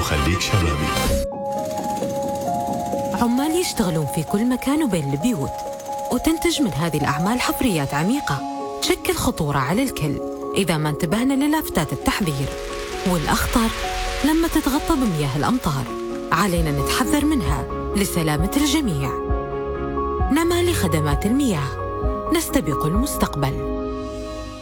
وخليك شبابي. عمال يشتغلون في كل مكان وبين البيوت، وتنتج من هذه الأعمال حفريات عميقة تشكل خطورة على الكل إذا ما انتبهنا للافتات التحذير. والأخطر لما تتغطى بمياه الأمطار، علينا نتحذر منها لسلامة الجميع. نمال خدمات المياه، نستبق المستقبل.